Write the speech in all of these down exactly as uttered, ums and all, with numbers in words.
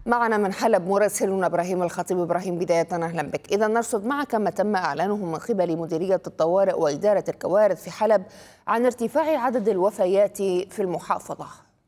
معنا من حلب مراسلنا إبراهيم الخطيب. إبراهيم، بداية أهلا بك. إذا نرصد معك ما تم إعلانه من قبل مديرية الطوارئ وإدارة الكوارث في حلب عن ارتفاع عدد الوفيات في المحافظة.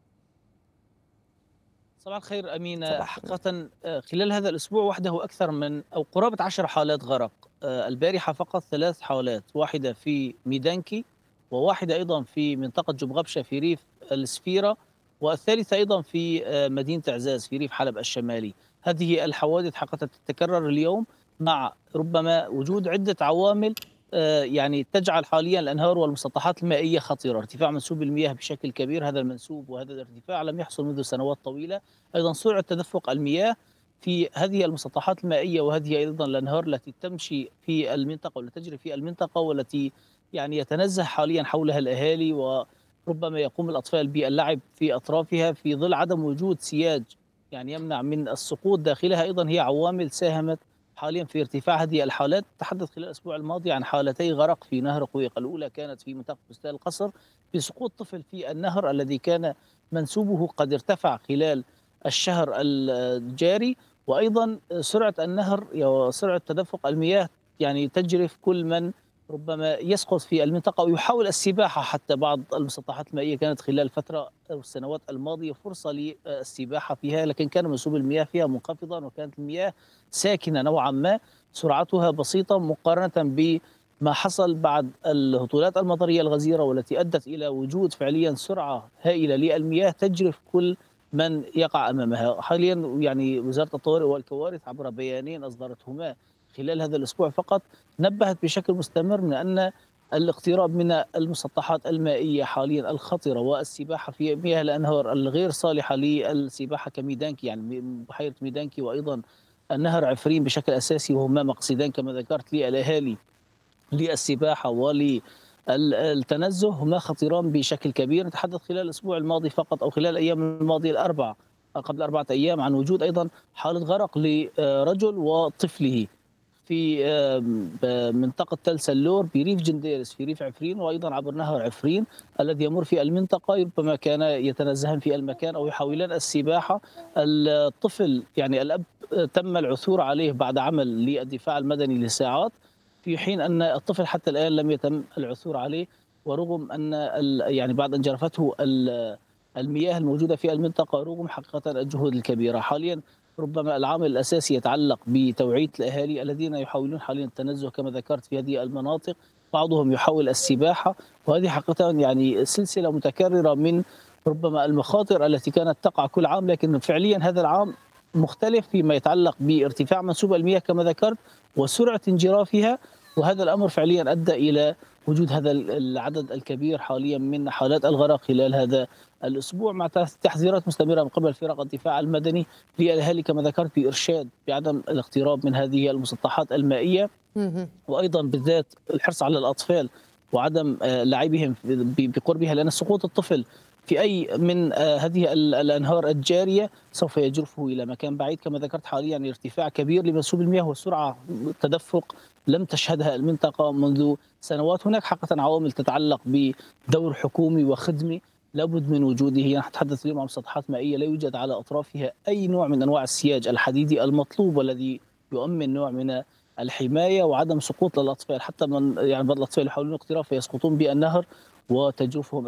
صباح الخير أمينة. صباح النور. حقيقة آه، خلال هذا الأسبوع وحده أكثر من أو قرابة عشر حالات غرق. آه، البارحة فقط ثلاث حالات، واحدة في ميدانكي وواحدة أيضا في منطقة جبغبشة في ريف السفيرة، والثالثة أيضا في آه، مدينة عزاز في ريف حلب الشمالي. هذه الحوادث حقيقة تتكرر اليوم مع ربما وجود عدة عوامل آه، يعني تجعل حاليا الأنهار والمسطحات المائية خطيرة. ارتفاع منسوب المياه بشكل كبير، هذا المنسوب وهذا الارتفاع لم يحصل منذ سنوات طويلة. أيضا سرعة تدفق المياه في هذه المسطحات المائية، وهذه أيضا الأنهار التي تمشي في المنطقة والتي تجري في المنطقة والتي يعني يتنزه حاليا حولها الأهالي، وربما يقوم الأطفال باللعب في أطرافها في ظل عدم وجود سياج يعني يمنع من السقوط داخلها. أيضا هي عوامل ساهمت حاليا في ارتفاع هذه الحالات. تحدث خلال الأسبوع الماضي عن حالتي غرق في نهر قويق، الأولى كانت في منطقة بستان القصر بسقوط طفل في النهر الذي كان منسوبه قد ارتفع خلال الشهر الجاري، وأيضا سرعة النهر وسرعة تدفق المياه يعني تجرف كل من ربما يسقط في المنطقة ويحاول السباحة. حتى بعض المسطحات المائية كانت خلال الفترة أو السنوات الماضية فرصة للسباحة فيها، لكن كان منسوب المياه فيها منخفضا وكانت المياه ساكنة نوعا ما، سرعتها بسيطة مقارنة بما حصل بعد الهطولات المطرية الغزيرة والتي أدت إلى وجود فعليا سرعة هائلة للمياه تجرف كل من يقع أمامها. حاليا يعني وزارة الطوارئ والكوارث عبر بيانين أصدرتهما خلال هذا الأسبوع فقط نبهت بشكل مستمر من أن الاقتراب من المسطحات المائية حاليا الخطرة والسباحة في مياه الأنهار الغير صالحة للسباحة كميدانكي، يعني بحيرة ميدانكي وأيضا النهر عفرين بشكل أساسي، وهما مقصدان كما ذكرت للأهالي للسباحة وللتنزه، هما خطيران بشكل كبير. نتحدث خلال الأسبوع الماضي فقط أو خلال الأيام الماضية الأربع قبل أربعة أيام عن وجود أيضا حالة غرق لرجل وطفله في آم، منطقة تل سلور بريف جنديرس في ريف عفرين، وأيضا عبر نهر عفرين الذي يمر في المنطقة. ربما كان يتنزهان في المكان أو يحاولان السباحة. الطفل يعني الأب تم العثور عليه بعد عمل للدفاع المدني لساعات، في حين أن الطفل حتى الآن لم يتم العثور عليه، ورغم أن ال- يعني بعد أن جرفته ال- المياه الموجودة في المنطقة، رغم حقيقة الجهود الكبيرة. حاليا ربما العامل الأساسي يتعلق بتوعية الأهالي الذين يحاولون حاليا التنزه كما ذكرت في هذه المناطق. بعضهم يحاول السباحة، وهذه حقيقة يعني سلسلة متكررة من ربما المخاطر التي كانت تقع كل عام، لكن فعليا هذا العام مختلف فيما يتعلق بارتفاع منسوب المياه كما ذكرت وسرعة انجرافها، وهذا الأمر فعليا أدى إلى وجود هذا العدد الكبير حاليا من حالات الغرق خلال هذا الأسبوع، مع تحذيرات مستمرة من قبل فرق الدفاع المدني للأهالي كما ذكرت بإرشاد بعدم الاقتراب من هذه المسطحات المائية، مهم. وأيضا بالذات الحرص على الأطفال وعدم آه، لعبهم ب- بقربها، لأن سقوط الطفل في أي من آه، هذه ال- الأنهار الجارية سوف يجرفه إلى مكان بعيد. كما ذكرت حاليا ارتفاع كبير لمنسوب المياه وسرعة تدفق لم تشهدها المنطقة منذ سنوات. هناك حقيقة عوامل تتعلق بدور حكومي وخدمي لابد من وجوده. نتحدث اليوم عن مسطحات مائية لا يوجد على أطرافها أي نوع من أنواع السياج الحديدي المطلوب والذي يؤمن نوع من الحماية وعدم سقوط للأطفال. حتى من يعني بعض الأطفال يحاولون الاقتراف فيسقطون بالنهر وتجرفهم